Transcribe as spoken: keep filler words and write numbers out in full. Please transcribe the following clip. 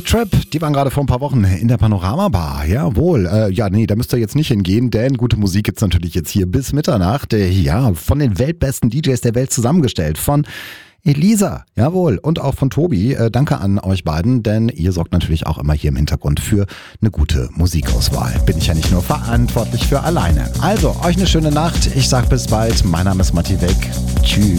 Trip, die waren gerade vor ein paar Wochen in der Panorama Bar. Jawohl. Äh, ja, nee, da müsst ihr jetzt nicht hingehen, denn gute Musik gibt's natürlich jetzt hier bis Mitternacht. Äh, ja, von den weltbesten D Js der Welt zusammengestellt. Von Elisa, jawohl, und auch von Tobi. Äh, danke an euch beiden, denn ihr sorgt natürlich auch immer hier im Hintergrund für eine gute Musikauswahl. Bin ich ja nicht nur verantwortlich für alleine. Also, euch eine schöne Nacht. Ich sag bis bald. Mein Name ist Matti Weck. Tschüss.